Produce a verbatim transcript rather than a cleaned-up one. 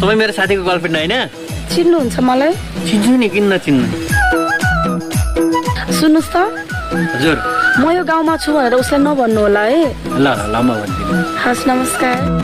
तपाईँ मेरो साथीको गर्लफ्रेन्ड होइन? चिन्नुहुन्छ मलाई? चिन्छु नि, किन नचिन्नु? सुन्नुहोस् त, हजुर म यो गाउँमा छु भनेर उसलाई नभन्नु होला है। ल ल ल म भन्दिनँ। हस्, नमस्कार।